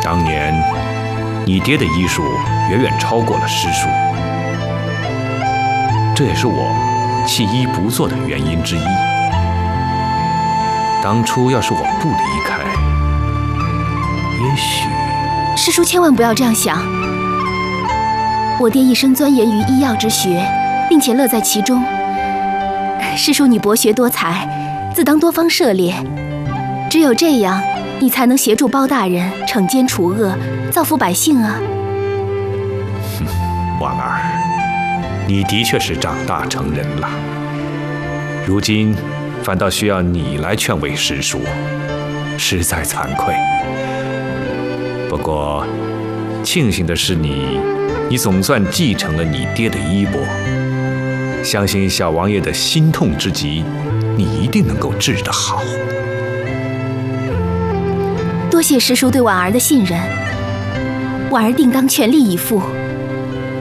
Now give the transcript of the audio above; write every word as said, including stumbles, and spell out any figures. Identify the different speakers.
Speaker 1: 当年你爹的医术远远超过了师叔，这也是我弃医不做的原因之一。当初要是我不离开，也许……
Speaker 2: 师叔千万不要这样想。我爹一生钻研于医药之学，并且乐在其中。师叔你博学多才，自当多方涉猎，只有这样，你才能协助包大人惩奸除恶，造福百姓啊！
Speaker 1: 哼，婉儿，你的确是长大成人了，如今反倒需要你来劝慰师叔，实在惭愧。不过，庆幸的是你，你总算继承了你爹的衣钵，相信小王爷的心痛之疾，你一定能够治得好。
Speaker 2: 多谢师叔对婉儿的信任，婉儿定当全力以赴。